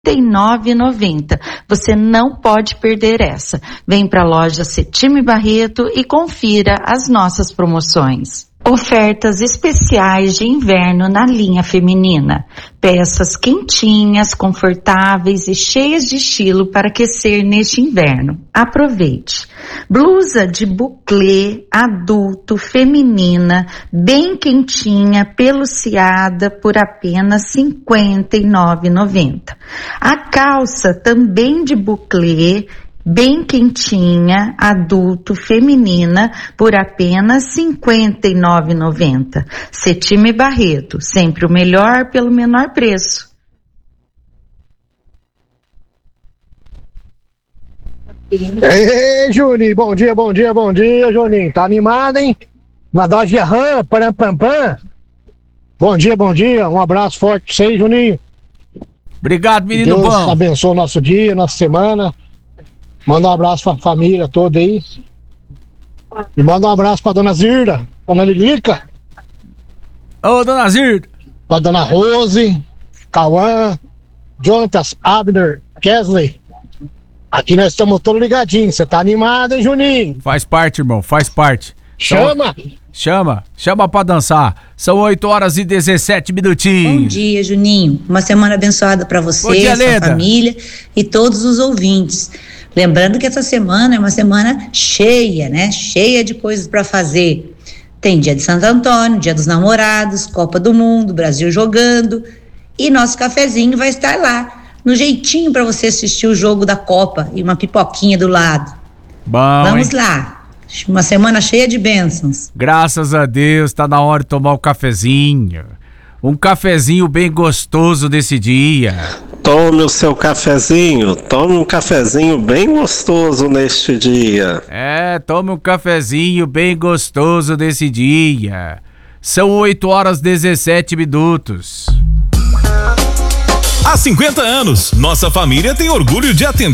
R$ 59,90. Você não pode perder essa. Vem para a loja Cetime Barreto e confira as nossas promoções. Ofertas especiais de inverno na linha feminina. Peças quentinhas, confortáveis e cheias de estilo para aquecer neste inverno. Aproveite. Blusa de buclê adulto feminina, bem quentinha, peluciada por apenas R$ 59,90. A calça também de buclê, bem quentinha, adulto, feminina, por apenas R$ 59,90. Cetime Barreto, sempre o melhor pelo menor preço. Ei, Juninho, bom dia, Juninho. Tá animado, hein? Uma dose de rã, pam, pam, pam. Bom dia. Um abraço forte pra vocês, Juninho. Obrigado, menino Deus bom. Deus abençoe o nosso dia, nossa semana. Manda um abraço pra família toda aí. E manda um abraço pra dona Zirda, dona Lilica. Ô, dona Zirda. Pra dona Rose, Cauã, Jonatas, Abner, Kesley. Aqui nós estamos todos ligadinhos. Você tá animado, hein, Juninho? Faz parte, irmão, faz parte. Chama Pra dançar. São 8h17. Bom dia, Juninho. Uma semana abençoada pra você, Bom dia, sua Leda. família e todos os ouvintes. Lembrando que essa semana é uma semana cheia, né? Cheia de coisas pra fazer. Tem dia de Santo Antônio, dia dos namorados, Copa do Mundo, Brasil jogando. E nosso cafezinho vai estar lá, no jeitinho pra você assistir o jogo da Copa e uma pipoquinha do lado. Bom, Vamos hein? lá. Uma semana cheia de bênçãos. Graças a Deus, tá na hora de tomar um cafezinho. Um cafezinho bem gostoso desse dia. Tome o seu cafezinho, tome um cafezinho bem gostoso neste dia. Tome um cafezinho bem gostoso desse dia. São 8h17. Há 50 anos, nossa família tem orgulho de atender